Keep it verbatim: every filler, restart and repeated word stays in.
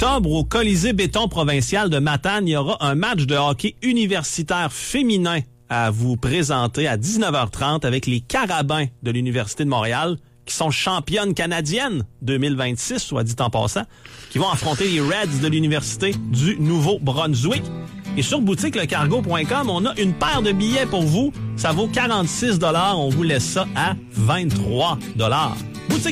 octobre, au Colisée Béton Provincial de Matane, il y aura un match de hockey universitaire féminin à vous présenter à dix-neuf heures trente avec les Carabins de l'Université de Montréal, qui sont championnes canadiennes deux mille vingt-six, soit dit en passant, qui vont affronter les Reds de l'Université du Nouveau-Brunswick. Et sur boutique le cargo point com, on a une paire de billets pour vous. Ça vaut quarante-six dollars. On vous laisse ça à vingt-trois dollars. boutique